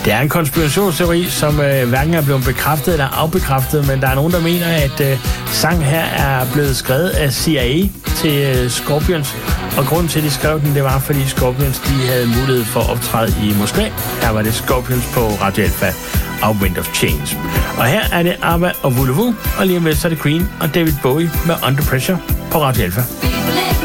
Det er en konspirationsteori, som hverken er blevet bekræftet eller afbekræftet, men der er nogen, der mener, at sang her er blevet skrevet af CIA til Scorpions. Og grunden til, at de skrev den, det var, fordi Scorpions de havde mulighed for at optræde i Moskva. Her var det Scorpions på Radio Alpha og Wind of Change. Og her er det ABBA og Voulez-Vous, og lige om lidt så er det Queen og David Bowie med Under Pressure på Radio Alpha.